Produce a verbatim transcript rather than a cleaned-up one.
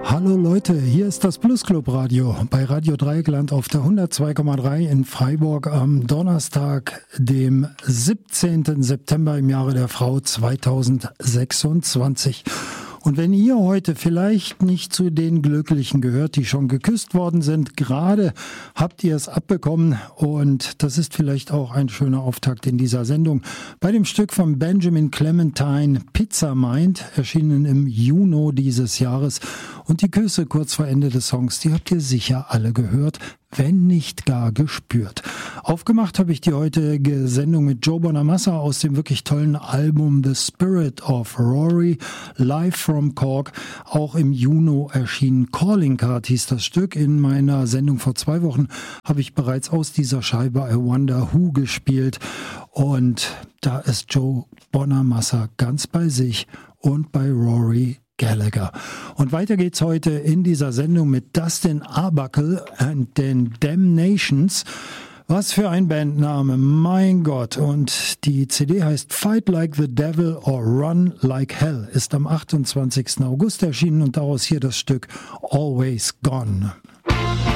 Hallo Leute, hier ist das Blues Club Radio bei Radio Dreieckland auf der hundertzwei Komma drei in Freiburg am Donnerstag, dem siebzehnten September im Jahre der Frau zweitausendsechsundzwanzig. Und wenn ihr heute vielleicht nicht zu den Glücklichen gehört, die schon geküsst worden sind, gerade habt ihr es abbekommen und das ist vielleicht auch ein schöner Auftakt in dieser Sendung. Bei dem Stück von Benjamin Clementine, Pizza Mind, erschienen im Juni dieses Jahres. Und die Küsse kurz vor Ende des Songs, die habt ihr sicher alle gehört, wenn nicht gar gespürt. Aufgemacht habe ich die heutige Sendung mit Joe Bonamassa aus dem wirklich tollen Album The Spirit of Rory, Live from Cork, auch im Juni erschienen. Calling Card hieß das Stück. In meiner Sendung vor zwei Wochen habe ich bereits aus dieser Scheibe I Wonder Who gespielt und da ist Joe Bonamassa ganz bei sich und bei Rory Gallagher. Und weiter geht's heute in dieser Sendung mit Dustin Arbuckle and den Damnations. Was für ein Bandname, mein Gott. Und die C D heißt Fight Like the Devil or Run Like Hell, ist am achtundzwanzigsten August erschienen und daraus hier das Stück Always Gone.